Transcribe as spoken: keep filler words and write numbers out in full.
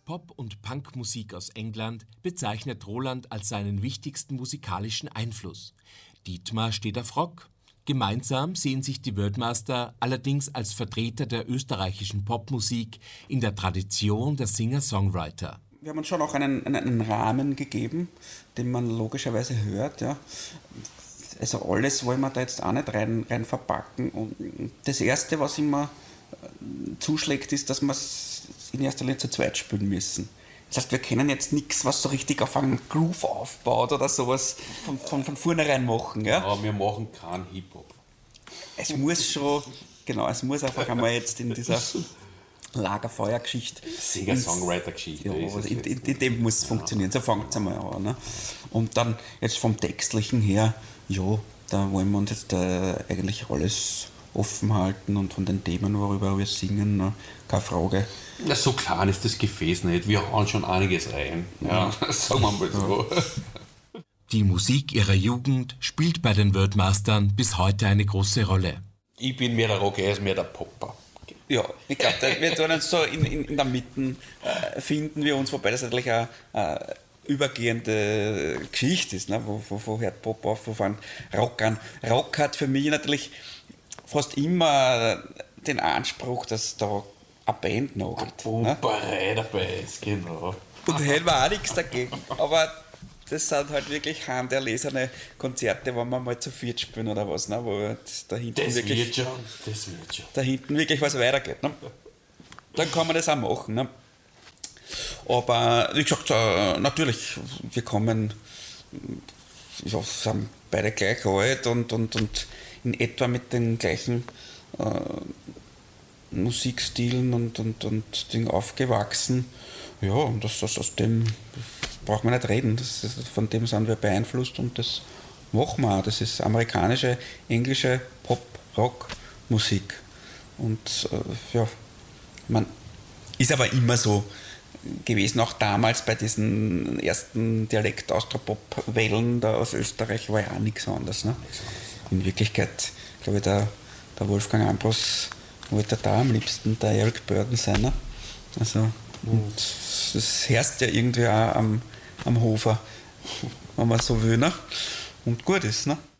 Pop- und Punkmusik aus England bezeichnet Roland als seinen wichtigsten musikalischen Einfluss. Dietmar steht auf Rock. Gemeinsam sehen sich die Wordmaster allerdings als Vertreter der österreichischen Popmusik in der Tradition der Singer-Songwriter. Wir haben uns schon auch einen, einen Rahmen gegeben, den man logischerweise hört. Ja. Also alles wollen wir da jetzt auch nicht rein, rein verpacken. Und das Erste, was immer zuschlägt, ist, dass wir es in erster Linie zu zweit spielen müssen. Das heißt, wir können jetzt nichts, was so richtig auf einen Groove aufbaut oder sowas von, von, von vornherein machen. Ja? Ja, wir machen keinen Hip-Hop. Es muss schon, genau, es muss einfach einmal jetzt in dieser Lagerfeuer-Geschichte. Singer-Songwriter-Geschichte. Ja, in, in, in dem muss es ja funktionieren, so fängt es einmal an. Ne? Und dann jetzt vom Textlichen her, ja, da wollen wir uns jetzt äh, eigentlich alles offen halten und von den Themen, worüber wir singen, ne? Keine Frage. Ja, so klein ist das Gefäß nicht, wir hauen schon einiges rein. Ja, ja. Sagen wir mal so. Die Musik ihrer Jugend spielt bei den Wordmastern bis heute eine große Rolle. Ich bin mehr der Rocker, er ist mehr der Popper. Ja, ich glaube, wir tun uns so in, in, in der Mitte äh, finden wir uns, wobei das natürlich eine äh, übergehende Geschichte ist, ne? wo, wo, wo hört Pop auf, wo fängt Rock an. Rock hat für mich natürlich fast immer den Anspruch, dass da eine Band nagelt. Pumperei dabei ist, genau. Und hätten wir auch nichts dagegen, aber das sind halt wirklich handerlesene Konzerte, wo man mal zu viert spielen oder was, ne? Wo da hinten das wirklich, wird schon, das wird schon. Da hinten wirklich was weitergeht. Ne? Dann kann man das auch machen. Ne? Aber wie gesagt, natürlich, wir kommen, ja, sind beide gleich alt und, und, und in etwa mit den gleichen äh, Musikstilen und, und, und Ding aufgewachsen. Ja, und das, das, aus dem braucht man nicht reden. Das, das, von dem sind wir beeinflusst und das machen wir auch. Das ist amerikanische, englische Pop-Rock-Musik. Und äh, ja, man ist aber immer so gewesen, auch damals bei diesen ersten Dialekt-Austropop-Wellen da aus Österreich war ja auch nichts anderes. Ne? In Wirklichkeit, glaube ich, der, der Wolfgang Ambros wollte da am liebsten der Eric Burdon sein. Ne? Also, und das herrscht ja irgendwie auch am, am Hofer, wenn man so will. Ne? Und gut ist. Ne?